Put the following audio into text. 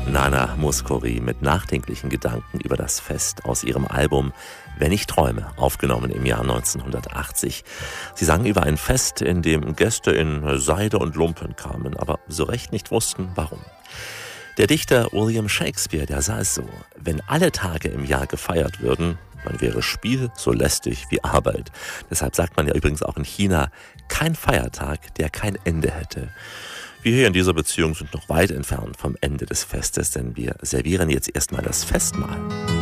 Nana Mouskouri mit nachdenklichen Gedanken über das Fest aus ihrem Album Wenn ich träume, aufgenommen im Jahr 1980. Sie sang über ein Fest, in dem Gäste in Seide und Lumpen kamen, aber so recht nicht wussten, warum. Der Dichter William Shakespeare, der sah es so: Wenn alle Tage im Jahr gefeiert würden, dann wäre Spiel so lästig wie Arbeit. Deshalb sagt man ja übrigens auch in China, kein Feiertag, der kein Ende hätte. Wir hier in dieser Beziehung sind noch weit entfernt vom Ende des Festes, denn wir servieren jetzt erstmal das Festmahl.